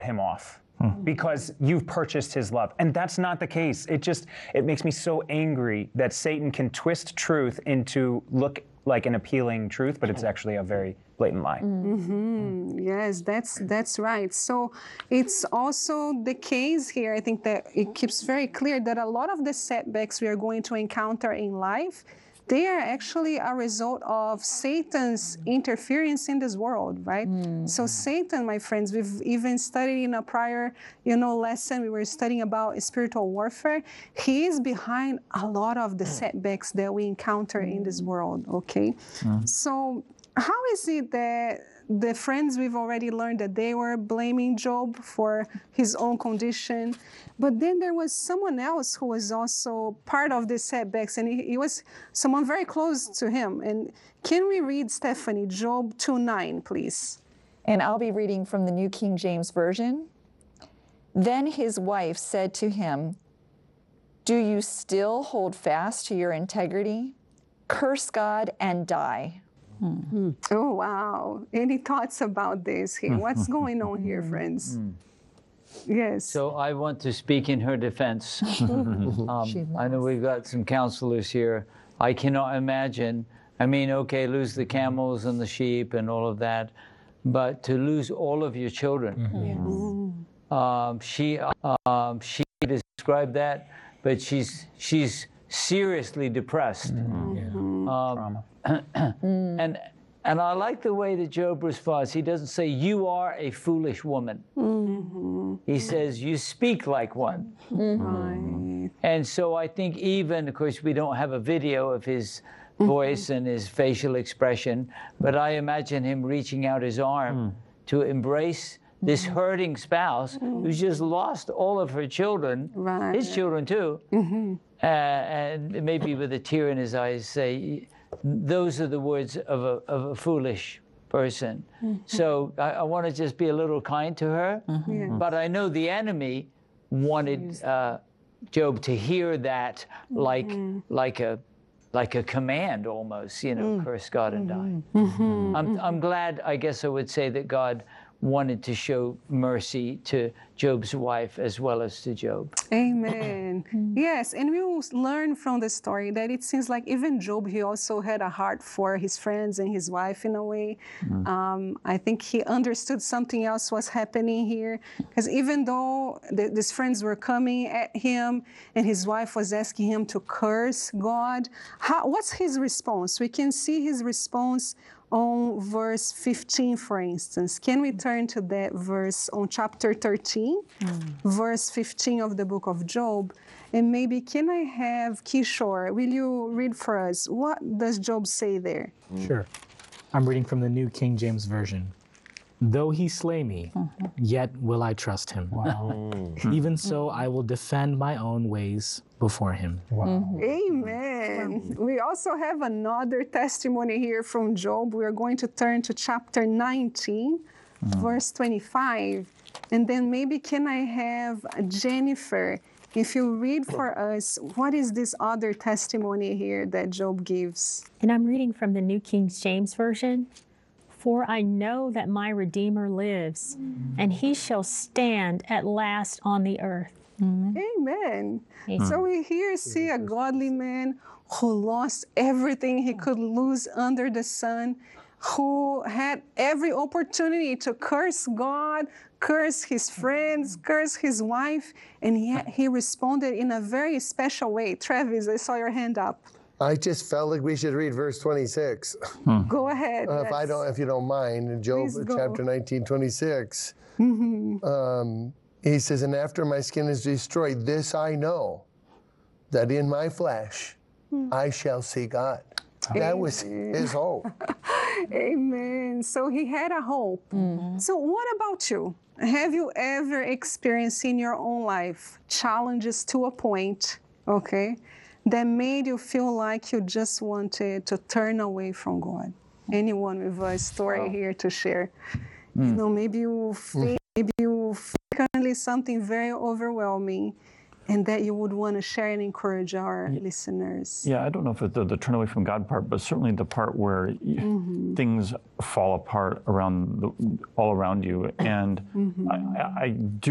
him off because you've purchased his love. And that's not the case. It makes me so angry that Satan can twist truth into look like an appealing truth, but it's actually a very blatant lie. Yes, that's right. So it's also the case here. I think that it keeps very clear that a lot of the setbacks we are going to encounter in life, they are actually a result of Satan's interference in this world, right? So Satan, my friends, we've even studied in a prior, lesson, we were studying about spiritual warfare. He is behind a lot of the setbacks that we encounter in this world, okay? So how is it that the friends we've already learned that they were blaming Job for his own condition, but then there was someone else who was also part of the setbacks, and he was someone very close to him. And can we read, Stephanie, Job 2:9, please? And I'll be reading from the New King James Version. Then his wife said to him, "Do you still hold fast to your integrity? Curse God and die." Oh, wow. Any thoughts about this here? What's going on here, friends? Yes. So I want to speak in her defense. I know we've got some counselors here. I cannot imagine. I mean, okay, lose the camels and the sheep and all of that, but to lose all of your children. She described that, but she's seriously depressed. Trauma. And I like the way that Job responds. He doesn't say, "You are a foolish woman." He says, "You speak like one." And so I think even, of course, we don't have a video of his voice and his facial expression, but I imagine him reaching out his arm to embrace this hurting spouse who's just lost all of her children, his children too, and maybe with a tear in his eyes say, "Those are the words of a foolish person." So I want to just be a little kind to her, but I know the enemy wanted Job to hear that like a command almost, curse God and die. I'm glad, I guess I would say, that God wanted to show mercy to Job's wife as well as to Job. Amen. Yes, and we will learn from the story that it seems like even Job, he also had a heart for his friends and his wife in a way. I think he understood something else was happening here, because even though these friends were coming at him and his wife was asking him to curse God, what's his response? We can see his response on verse 15, for instance. Can we turn to that verse on chapter 13, verse 15 of the book of Job? And maybe can I have Kishore, will you read for us? What does Job say there? Sure. I'm reading from the New King James Version. "Though he slay me, yet will I trust him. Even so, I will defend my own ways before him." Amen. We also have another testimony here from Job. We are going to turn to chapter 19, verse 25. And then maybe can I have Jennifer, if you read for us, what is this other testimony here that Job gives? And I'm reading from the New King James Version. "For I know that my Redeemer lives, and he shall stand at last on the earth." Amen. So we here see a godly man who lost everything he could lose under the sun, who had every opportunity to curse God, curse his friends, curse his wife, and yet he responded in a very special way. Travis, I saw your hand up. I just felt like we should read verse 26. Go ahead. If you don't mind, in Job chapter 19, 26. He says, "And after my skin is destroyed, this I know, that in my flesh I shall see God." That was his hope. Amen. So he had a hope. So what about you? Have you ever experienced in your own life challenges to a point, okay, that made you feel like you just wanted to turn away from God? Anyone with a story here to share? Maybe you faced currently something very overwhelming, and that you would want to share and encourage our listeners? Yeah, I don't know if it's the turn away from God part, but certainly the part where things fall apart all around you. And I do